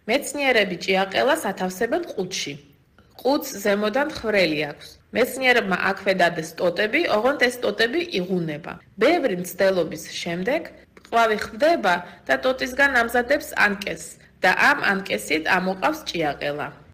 მეცნიერები ჭიაყელას ათავსებენ ყუთში. ყუთს ზემოდან ხვრელი აქვს. მეცნიერებმა აქვე დადეს ტოტები, ოღონდ ეს ტოტები იღუნება. ბევრი მცდელობის შემდეგ ყვავი ხვდება და ტოტისგან ამზადებს ანკესს და ამ ანკესით ამოყავს ჭიაყელა.